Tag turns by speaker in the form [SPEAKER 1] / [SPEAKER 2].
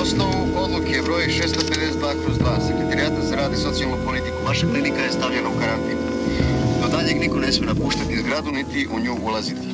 [SPEAKER 1] osnovu odluke broj 652/2 Sekretarijata za rad i socijalnu politiku, vaša klinika je stavljena u karantin. Do daljeg niko ne smije napuštati zgradu niti u nju ulaziti.